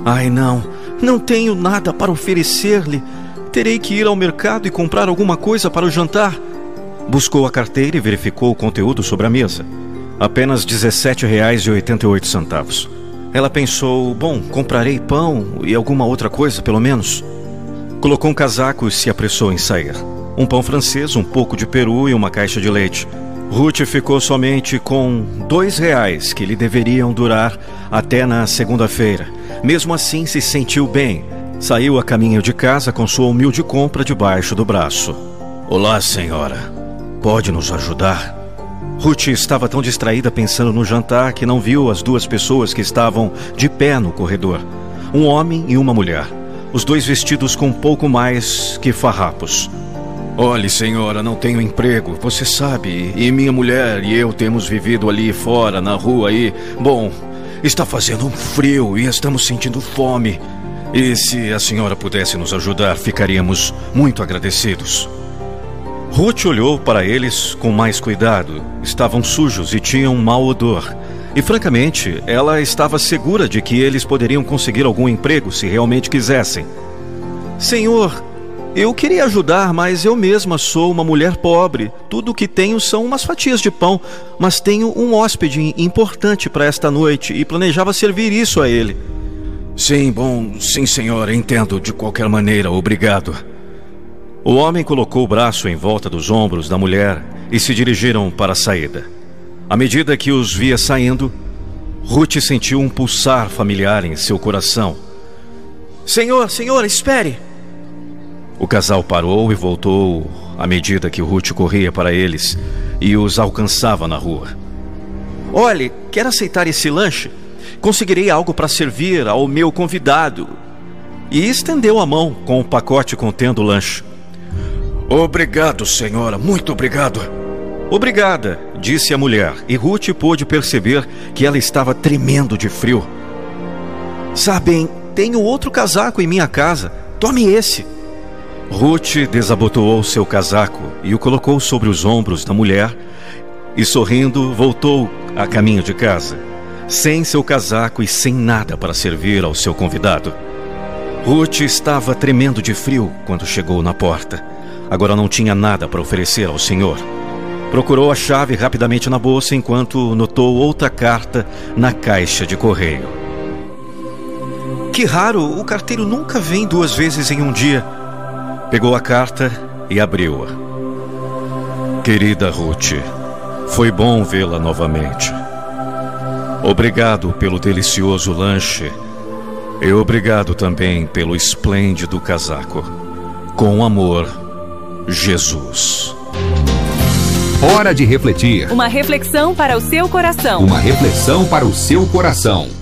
Ai, não tenho nada para oferecer-lhe. Terei que ir ao mercado e comprar alguma coisa para o jantar. Buscou a carteira e verificou o conteúdo sobre a mesa. Apenas R$ 17,88. Ela pensou, bom, comprarei pão e alguma outra coisa, pelo menos. Colocou um casaco e se apressou em sair. Um pão francês, um pouco de peru e uma caixa de leite. Ruth ficou somente com R$ 2 que lhe deveriam durar até na segunda-feira. Mesmo assim, se sentiu bem. Saiu a caminho de casa com sua humilde compra debaixo do braço. Olá, senhora. Pode nos ajudar? Ruth estava tão distraída pensando no jantar que não viu as duas pessoas que estavam de pé no corredor. Um homem e uma mulher. Os dois vestidos com pouco mais que farrapos. Olhe, senhora, não tenho emprego, você sabe, e minha mulher e eu temos vivido ali fora, na rua aí. Bom, está fazendo um frio e estamos sentindo fome. E se a senhora pudesse nos ajudar, ficaríamos muito agradecidos. Ruth olhou para eles com mais cuidado. Estavam sujos e tinham um mau odor. E, francamente, ela estava segura de que eles poderiam conseguir algum emprego se realmente quisessem. Senhor, eu queria ajudar, mas eu mesma sou uma mulher pobre. Tudo o que tenho são umas fatias de pão, mas tenho um hóspede importante para esta noite e planejava servir isso a ele. Sim, senhora, entendo de qualquer maneira, obrigado. O homem colocou o braço em volta dos ombros da mulher e se dirigiram para a saída. À medida que os via saindo, Ruth sentiu um pulsar familiar em seu coração. Senhor, espere! O casal parou e voltou à medida que Ruth corria para eles e os alcançava na rua. Olhe, quer aceitar esse lanche? Conseguirei algo para servir ao meu convidado. E estendeu a mão com um pacote contendo o lanche. Obrigado, senhora, muito obrigado. Obrigada, disse a mulher, e Ruth pôde perceber que ela estava tremendo de frio. Sabem, tenho outro casaco em minha casa. Tome esse. Ruth desabotoou seu casaco e o colocou sobre os ombros da mulher e, sorrindo, voltou a caminho de casa, sem seu casaco e sem nada para servir ao seu convidado. Ruth estava tremendo de frio quando chegou na porta. Agora não tinha nada para oferecer ao senhor. Procurou a chave rapidamente na bolsa enquanto notou outra carta na caixa de correio. Que raro, o carteiro nunca vem 2 vezes em um dia. Pegou a carta e abriu-a. Querida Ruth, foi bom vê-la novamente. Obrigado pelo delicioso lanche e obrigado também pelo esplêndido casaco. Com amor, Jesus. Hora de refletir. Uma reflexão para o seu coração. Uma reflexão para o seu coração.